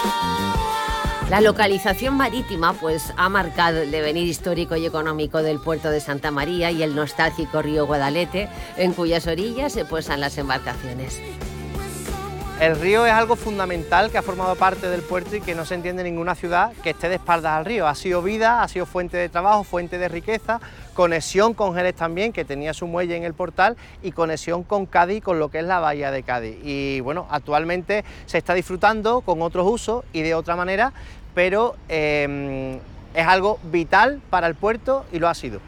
La localización marítima pues ha marcado el devenir histórico y económico del puerto de Santa María y el nostálgico río Guadalete, en cuyas orillas se posan las embarcaciones. El río es algo fundamental que ha formado parte del puerto y que no se entiende en ninguna ciudad que esté de espaldas al río. Ha sido vida, ha sido fuente de trabajo, fuente de riqueza, conexión con Jerez también, que tenía su muelle en el Portal, y conexión con Cádiz, con lo que es la bahía de Cádiz. Y bueno, actualmente se está disfrutando con otros usos y de otra manera, pero es algo vital para el puerto y lo ha sido.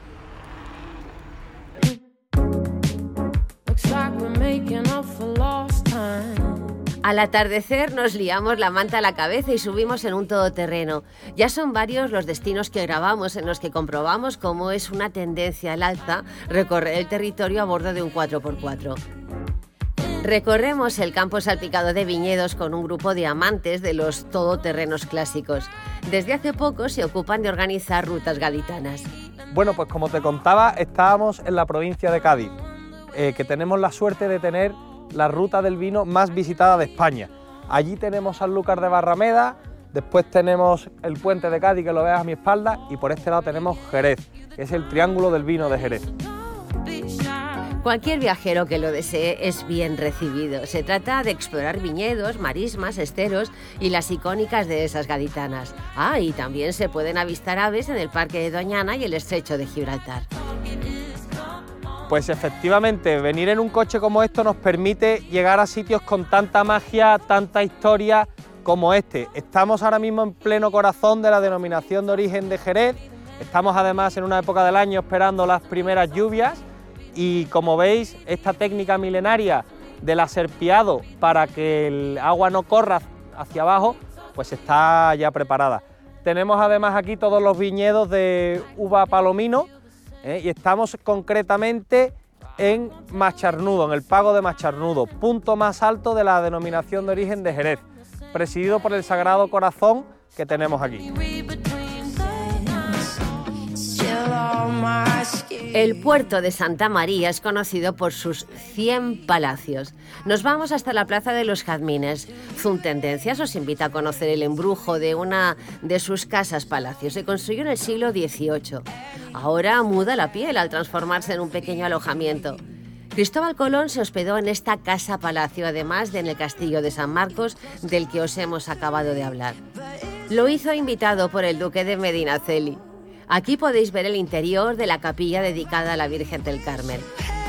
Al atardecer nos liamos la manta a la cabeza y subimos en un todoterreno. Ya son varios los destinos que grabamos en los que comprobamos cómo es una tendencia al alza recorrer el territorio a bordo de un 4x4. Recorremos el campo salpicado de viñedos con un grupo de amantes de los todoterrenos clásicos. Desde hace poco se ocupan de organizar rutas gaditanas. Bueno, pues como te contaba, estábamos en la provincia de Cádiz, que tenemos la suerte de tener la ruta del vino más visitada de España. Allí tenemos Sanlúcar de Barrameda, después tenemos el puente de Cádiz, que lo veas a mi espalda, y por este lado tenemos Jerez, que es el triángulo del vino de Jerez. Cualquier viajero que lo desee es bien recibido. Se trata de explorar viñedos, marismas, esteros y las icónicas de esas gaditanas. Y también se pueden avistar aves en el Parque de Doñana y el Estrecho de Gibraltar. Pues efectivamente, venir en un coche como esto nos permite llegar a sitios con tanta magia, tanta historia como este. Estamos ahora mismo en pleno corazón de la denominación de origen de Jerez. Estamos además en una época del año esperando las primeras lluvias y, como veis, esta técnica milenaria del aserpiado para que el agua no corra hacia abajo, pues está ya preparada. Tenemos además aquí todos los viñedos de uva palomino, y estamos concretamente en Macharnudo, en el Pago de Macharnudo, punto más alto de la denominación de origen de Jerez, presidido por el Sagrado Corazón que tenemos aquí. El puerto de Santa María es conocido por sus 100 palacios. Nos vamos hasta la Plaza de los Jazmines. Zuntendencias os invita a conocer el embrujo de una de sus casas-palacios. Se construyó en el siglo XVIII. Ahora muda la piel al transformarse en un pequeño alojamiento. Cristóbal Colón se hospedó en esta casa-palacio, además de en el castillo de San Marcos, del que os hemos acabado de hablar. Lo hizo invitado por el duque de Medinaceli. Aquí podéis ver el interior de la capilla dedicada a la Virgen del Carmen.